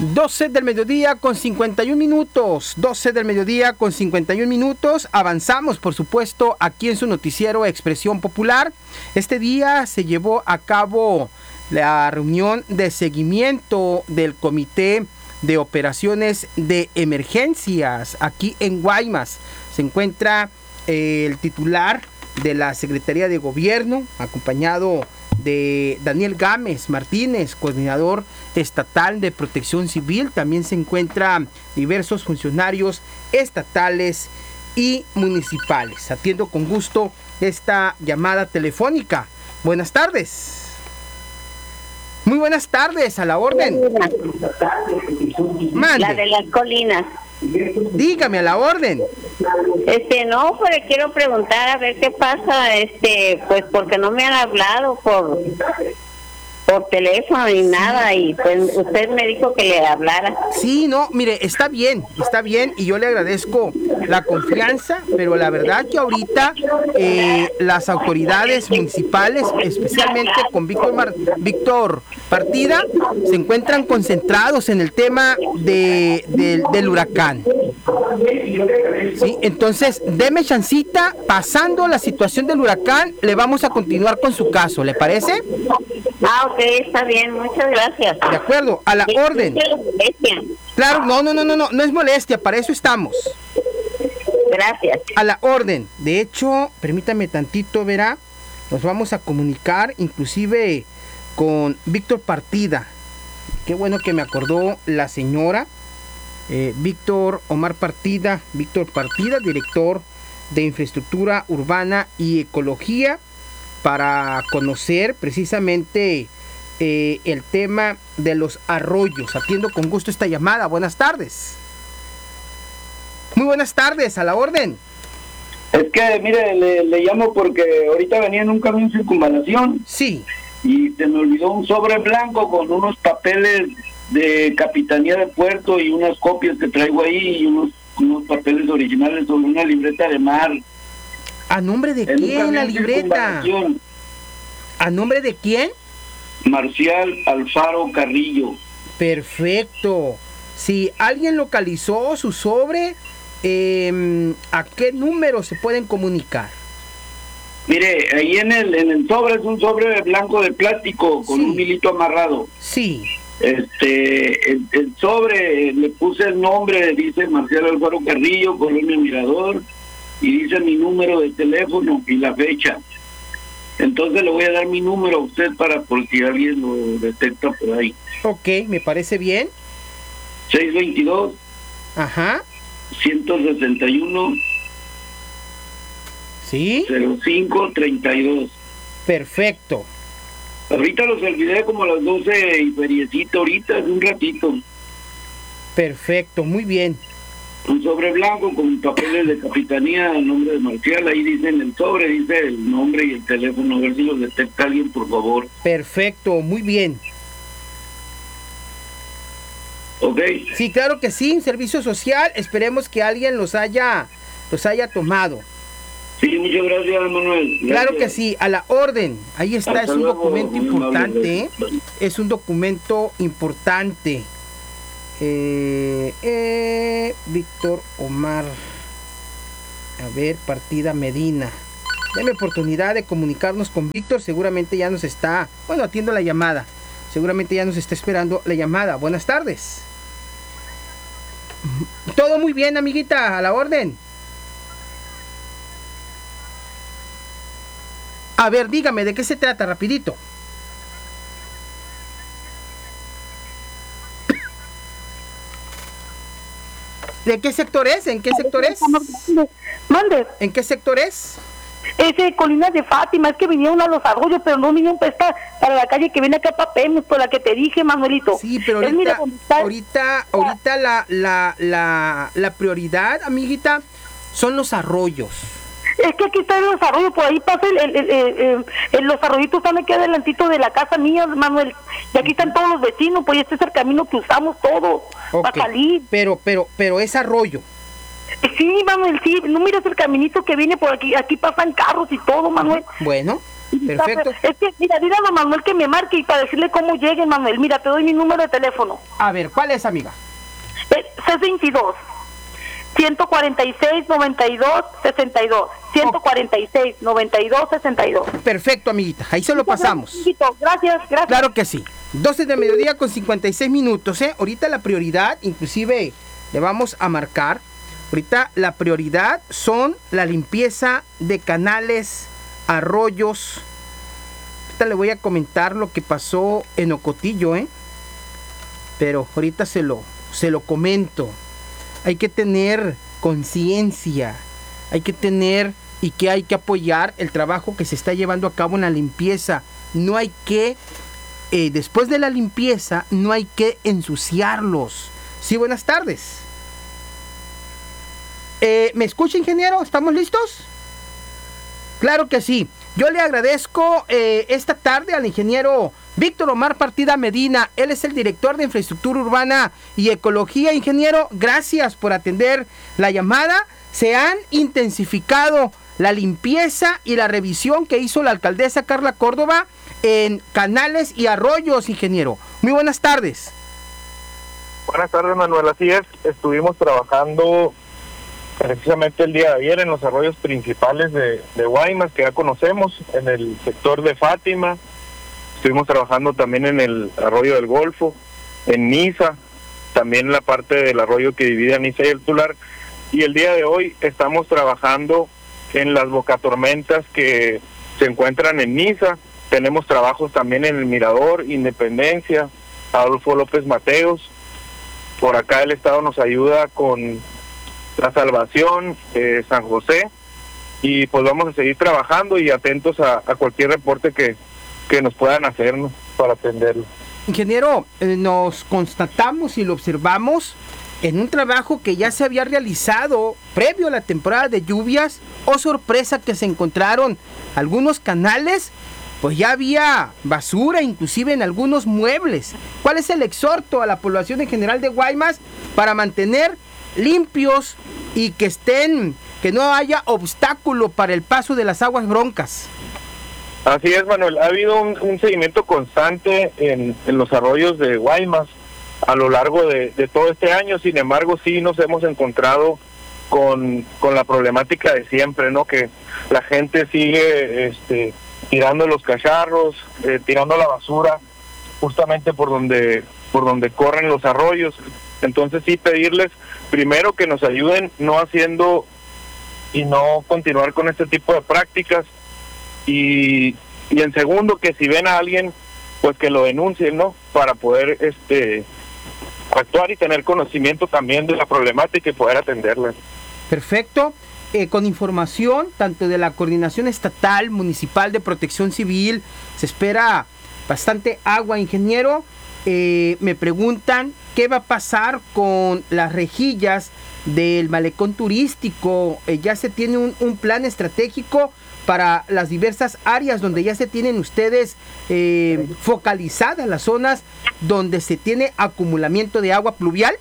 12 del mediodía con 51 minutos. 12 del mediodía con 51 minutos. Avanzamos, por supuesto, aquí en su noticiero Expresión Popular. Este día se llevó a cabo la reunión de seguimiento del Comité de Operaciones de Emergencias aquí en Guaymas. Se encuentra el titular de la Secretaría de Gobierno, acompañado de Daniel Gámez Martínez, coordinador estatal de Protección Civil. También se encuentran diversos funcionarios estatales y municipales. Atiendo con gusto esta llamada telefónica. Buenas tardes. Muy buenas tardes, a la orden. Mande. La de las colinas. Dígame, a la orden. No, pero quiero preguntar a ver qué pasa, pues porque no me han hablado por teléfono ni nada, y pues usted me dijo que le hablara. Sí, no, mire, está bien, y yo le agradezco la confianza, pero la verdad que ahorita las autoridades municipales, especialmente con Víctor Partida, se encuentran concentrados en el tema del huracán. Sí, entonces, deme chancita, pasando la situación del huracán, le vamos a continuar con su caso, ¿le parece? Ah, ok, está bien, muchas gracias. De acuerdo, a la orden. Claro, no es molestia, para eso estamos. Gracias. A la orden. De hecho, permítame tantito, verá, nos vamos a comunicar inclusive con Víctor Partida. Qué bueno que me acordó la señora. Víctor Partida, director de Infraestructura Urbana y Ecología, para conocer precisamente el tema de los arroyos. Atiendo con gusto esta llamada. Buenas tardes. Muy buenas tardes, a la orden. Es que, mire, le llamo porque ahorita venía en un camión circunvalación. Sí. Y se me olvidó un sobre blanco con unos papeles de Capitanía de Puerto y unas copias que traigo ahí y unos papeles originales sobre una libreta de mar. ¿A nombre de quién la libreta? ¿A nombre de quién? Marcial Alfaro Carrillo. Perfecto. Si alguien localizó su sobre, ¿a qué número se pueden comunicar? Mire, ahí en el sobre es un sobre blanco de plástico con un hilito amarrado. Sí. El sobre le puse el nombre, dice Marcial Alfaro Carrillo, Colonia Mirador, y dice mi número de teléfono y la fecha. Entonces le voy a dar mi número a usted por si alguien lo detecta por ahí. Ok, me parece bien. 622 ajá 161 sí 0532. Perfecto. Ahorita los olvidé como a las 12 y feriecito ahorita, hace un ratito. Perfecto, muy bien. Un sobre blanco con papeles de Capitanía, el nombre de Marcial, ahí dice en el sobre, dice el nombre y el teléfono, a ver si los detecta alguien, por favor. Perfecto, muy bien. ¿Ok? Sí, claro que sí, servicio social, esperemos que alguien los haya tomado. Sí, muchas gracias, Manuel. Gracias. Claro que sí, a la orden. Ahí está. Hasta es un luego, documento importante, ¿eh? Vale. Es un documento importante. Víctor Omar, a ver, Partida Medina. Deme oportunidad de comunicarnos con Víctor, seguramente ya nos está, atiendo la llamada, seguramente ya nos está esperando la llamada. Buenas tardes. Todo muy bien, amiguita, a la orden. A ver, dígame, ¿de qué se trata, rapidito? ¿De qué sector es? ¿En qué sector es? Mande. ¿En qué sector es? Es de Colinas de Fátima, es que vinieron a los arroyos, pero no vinieron para la calle que viene acá para Pemex, por la que te dije, Manuelito. Sí, pero ahorita la prioridad, amiguita, son los arroyos. Es que aquí está el desarrollo, por ahí pasa los arroyitos están aquí adelantito de la casa mía, Manuel, y aquí están todos los vecinos, pues este es el camino que usamos todos para salir. Pero es arroyo. Sí, Manuel, sí, no miras el caminito que viene por aquí pasan carros y todo, Manuel. Bueno, Perfecto. Es que, mira, dile a don Manuel que me marque y para decirle cómo lleguen, Manuel. Mira, te doy mi número de teléfono. A ver, ¿cuál es, amiga? Es 22 146 92 62 146 92 62. Perfecto, amiguita. Ahí se lo pasamos. Gracias. Claro que sí. 12 del mediodía con 56 minutos, ¿eh? Ahorita la prioridad, inclusive le vamos a marcar. Ahorita la prioridad son la limpieza de canales, arroyos. Ahorita le voy a comentar lo que pasó en Ocotillo, ¿eh? Pero ahorita se lo comento. Hay que tener conciencia, hay que tener y que hay que apoyar el trabajo que se está llevando a cabo en la limpieza. No hay que, después de la limpieza, no hay que ensuciarlos. Sí, buenas tardes. ¿Me escucha, ingeniero? ¿Estamos listos? Claro que sí. Yo le agradezco esta tarde al ingeniero Víctor Omar Partida Medina. Él es el director de Infraestructura Urbana y Ecología. Ingeniero, gracias por atender la llamada. Se han intensificado la limpieza y la revisión que hizo la alcaldesa Carla Córdoba en canales y arroyos, ingeniero. Muy buenas tardes. Buenas tardes, Manuel. Así es, estuvimos trabajando precisamente el día de ayer en los arroyos principales de Guaymas, que ya conocemos, en el sector de Fátima. Estuvimos trabajando también en el arroyo del Golfo, en Niza, también en la parte del arroyo que divide a Niza y el Tular. Y el día de hoy estamos trabajando en las bocatormentas que se encuentran en Niza. Tenemos trabajos también en el Mirador, Independencia, Adolfo López Mateos. Por acá el Estado nos ayuda con La Salvación, San José, y pues vamos a seguir trabajando y atentos a cualquier reporte que nos puedan hacer, ¿no?, para atenderlo. Ingeniero, nos constatamos y lo observamos en un trabajo que ya se había realizado previo a la temporada de lluvias. Oh, sorpresa, que se encontraron algunos canales, pues ya había basura, inclusive en algunos muebles. ¿Cuál es el exhorto a la población en general de Guaymas para mantener limpios y que no haya obstáculo para el paso de las aguas broncas? Así es, Manuel. Ha habido un seguimiento constante en los arroyos de Guaymas a lo largo de todo este año. Sin embargo, sí nos hemos encontrado con la problemática de siempre, ¿no? Que la gente sigue tirando los cacharros, tirando la basura justamente por donde corren los arroyos. Entonces sí, pedirles primero que nos ayuden no haciendo y no continuar con este tipo de prácticas, y en segundo, que si ven a alguien, pues que lo denuncien, ¿no?, para poder actuar y tener conocimiento también de la problemática y poder atenderla. Perfecto. Con información tanto de la Coordinación Estatal, Municipal de Protección Civil, se espera bastante agua, ingeniero. Me preguntan qué va a pasar con las rejillas del malecón turístico. Ya se tiene un plan estratégico para las diversas áreas donde ya se tienen ustedes focalizadas las zonas donde se tiene acumulamiento de agua pluvial.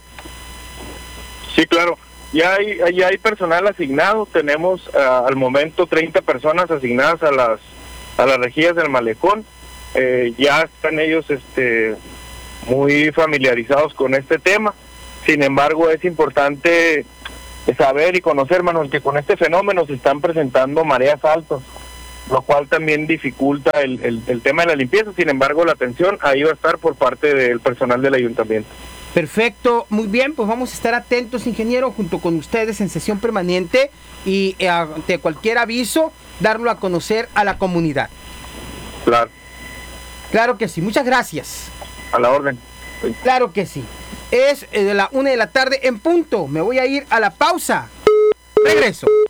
Sí, claro. Ya hay personal asignado. Tenemos al momento 30 personas asignadas a las rejillas del malecón. Ya están ellos muy familiarizados con este tema. Sin embargo, es importante saber y conocer, Manuel, que con este fenómeno se están presentando mareas altas, lo cual también dificulta el tema de la limpieza. Sin embargo, la atención ahí va a estar por parte del personal del ayuntamiento. Perfecto, muy bien, pues vamos a estar atentos, ingeniero, junto con ustedes en sesión permanente, y ante cualquier aviso, darlo a conocer a la comunidad. Claro. Claro que sí, muchas gracias. A la orden. Sí. Claro que sí. Es de la 1 de la tarde en punto. Me voy a ir a la pausa. Regreso.